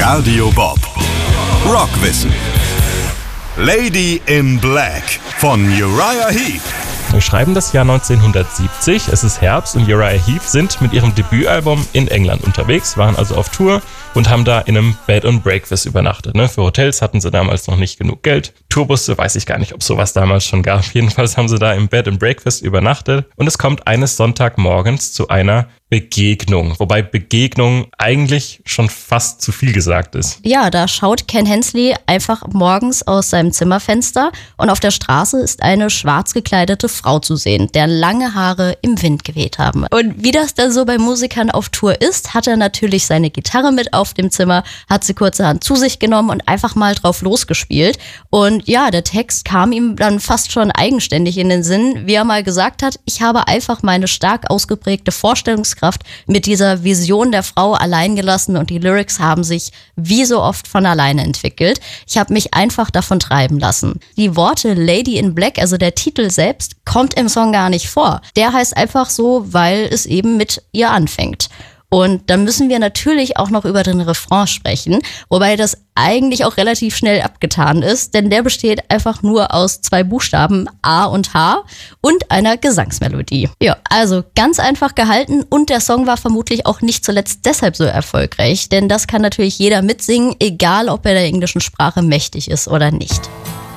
Radio Bob. Rockwissen. Lady in Black von Uriah Heep. Wir schreiben das Jahr 1970, es ist Herbst und Uriah Heep sind mit ihrem Debütalbum in England unterwegs, waren also auf Tour und haben da in einem Bed and Breakfast übernachtet. Für Hotels hatten sie damals noch nicht genug Geld. Tourbusse, weiß ich gar nicht, ob sowas damals schon gab. Jedenfalls haben sie da im Bed and Breakfast übernachtet und es kommt eines Sonntagmorgens zu einer Begegnung. Wobei Begegnung eigentlich schon fast zu viel gesagt ist. Ja, da schaut Ken Hensley einfach morgens aus seinem Zimmerfenster und auf der Straße ist eine schwarz gekleidete Frau zu sehen, deren lange Haare im Wind geweht haben. Und wie das dann so bei Musikern auf Tour ist, hat er natürlich seine Gitarre mit auf dem Zimmer, hat sie kurzerhand zu sich genommen und einfach mal drauf losgespielt. Und ja, der Text kam ihm dann fast schon eigenständig in den Sinn, wie er mal gesagt hat, ich habe einfach meine stark ausgeprägte Vorstellungskraft mit dieser Vision der Frau allein gelassen und die Lyrics haben sich wie so oft von alleine entwickelt. Ich habe mich einfach davon treiben lassen. Die Worte Lady in Black, also der Titel selbst, kommt im Song gar nicht vor. Der heißt einfach so, weil es eben mit ihr anfängt. Und dann müssen wir natürlich auch noch über den Refrain sprechen, wobei das eigentlich auch relativ schnell abgetan ist, denn der besteht einfach nur aus 2 Buchstaben A und H und einer Gesangsmelodie. Ja, also ganz einfach gehalten und der Song war vermutlich auch nicht zuletzt deshalb so erfolgreich, denn das kann natürlich jeder mitsingen, egal ob er der englischen Sprache mächtig ist oder nicht.